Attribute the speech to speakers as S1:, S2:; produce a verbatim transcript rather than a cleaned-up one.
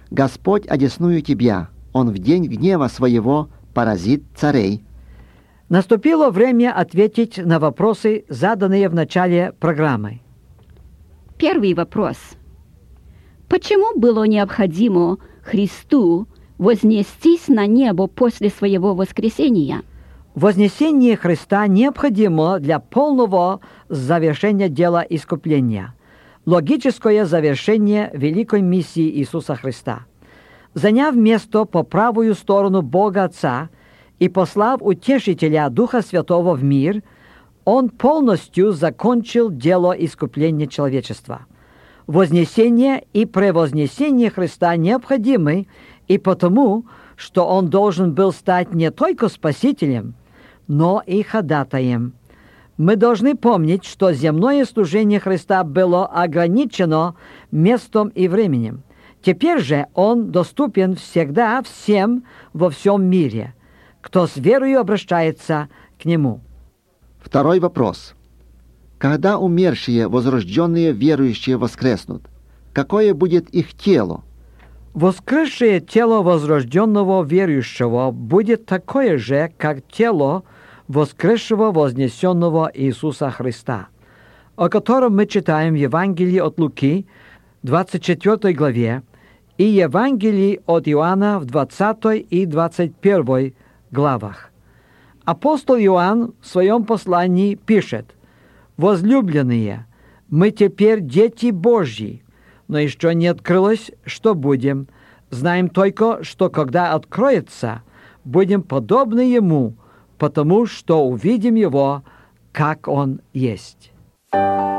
S1: Господь одесную тебя, Он в день гнева своего поразит царей».
S2: Наступило время ответить на вопросы, заданные в начале программы.
S3: Первый вопрос. Почему было необходимо Христу вознестись на небо после своего воскресения?
S2: Вознесение Христа необходимо для полного завершения дела искупления, логическое завершение великой миссии Иисуса Христа. Заняв место по правую сторону Бога Отца и послав Утешителя Духа Святого в мир, Он полностью закончил дело искупления человечества. Вознесение и превознесение Христа необходимы и потому, что Он должен был стать не только Спасителем, но и ходатаем. Мы должны помнить, что земное служение Христа было ограничено местом и временем. Теперь же Он доступен всегда всем во всем мире, кто с верою обращается к Нему.
S1: Второй вопрос. Когда умершие, возрожденные верующие воскреснут, какое будет их тело?
S2: Воскресшее тело возрожденного верующего будет такое же, как тело воскресшего вознесенного Иисуса Христа, о котором мы читаем в Евангелии от Луки, двадцать четвёртой главе, и Евангелии от Иоанна в двадцатой и двадцать первой главах. Апостол Иоанн в своем послании пишет: «Возлюбленные, мы теперь дети Божьи, но еще не открылось, что будем. Знаем только, что когда откроется, будем подобны Ему, потому что увидим Его, как Он есть».